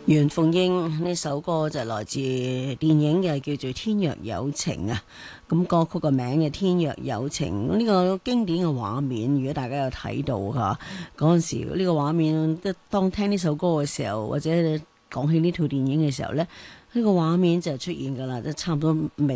袁鳳瑛呢首歌就來自電影嘅，叫做《天若有情》啊。咁歌曲個名嘅《天若有情》，呢個經典嘅畫面，如果大家有睇到吓，嗰陣時呢個畫面，當聽呢首歌嘅時候，或者講起呢套電影嘅時候呢，呢個畫面就出現噶啦，即差唔多未。